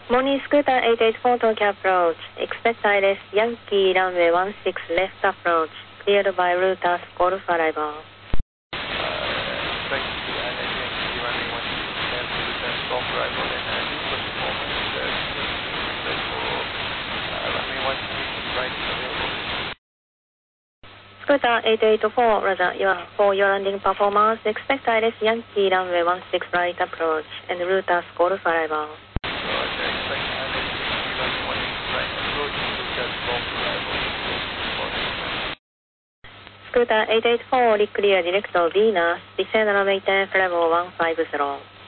Morning Scooter 884 Tokyo approach. Expect ILS Yankee runway 16 left approach. Cleared by routers Golf arrival. Expect ILS Yankee runway 16 left routers Golf arrival and good performance. Runway 16 right available. Scooter 884, Roger, for your landing performance, expect ILS Yankee runway 16 right approach and routers Golf arrival. Scooter 884, clear direct of Venus, descend runway 10, level 150.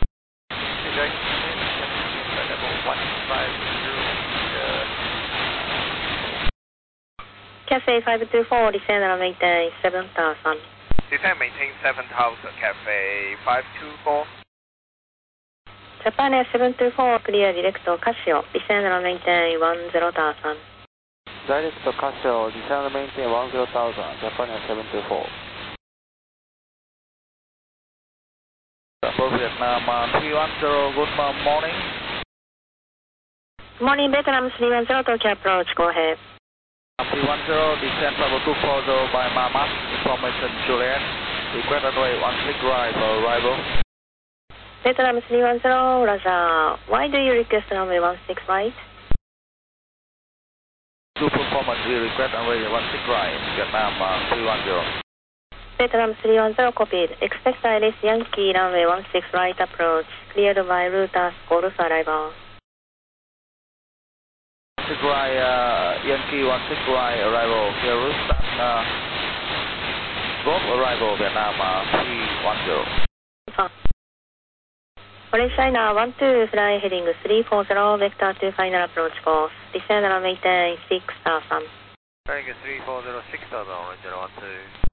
Cafe 524, descend runway 10, 7000. Descend maintain 7000, Cafe 524. Japan Air 724, clear direct of Casio, descend runway 10, 10,000. Direct to Casio, descend maintain 10,000, Japan Air 724. For Vietnam 310, good morning. Good morning, Vietnam 310, Tokyo approach, go ahead. 310, descend level 240 by Mama, information Juliet, request runway 16 right for arrival. Vietnam 310, Roger, why do you request runway 16 right? Good performance, we request runway 16 right, Vietnam 310. Vietnam 310, copied. Expect ILS Yankee runway 16 right approach, cleared by routers Golf arrival. 16 right, Yankee 16 right, arrival, clear route start, Golf arrival, Vietnam 310. Orange China 12, fly heading 340, vector to final approach course, descend runway 10, 6000. Heading 340, 6000, Orange 12.